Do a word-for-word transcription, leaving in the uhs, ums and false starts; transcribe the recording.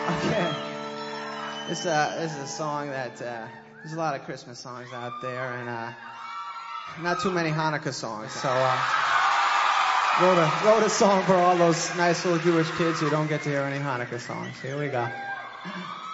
Okay. This, uh, this is a song that, uh, there's a lot of Christmas songs out there, and, uh, not too many Hanukkah songs, so, uh, wrote a, wrote a song for all those nice little Jewish kids who don't get to hear any Hanukkah songs. Here we go.